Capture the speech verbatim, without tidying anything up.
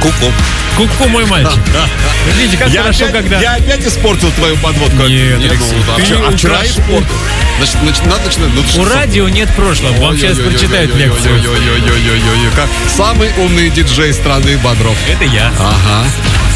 Ку-ку. Ку-ку, мой мальчик. Видите, как Я хорошо, опять, когда... я опять испортил твою подводку. Нет, ну, Алексей, а ты вчера, а вчера украшен. испортил. Значит, значит, надо начинать. Ну, У что? радио нет прошлого. Вам сейчас прочитают лекцию. Ой-ой-ой-ой-ой-ой-ой. Как самый умный диджей страны Бодров. Это я. Ага.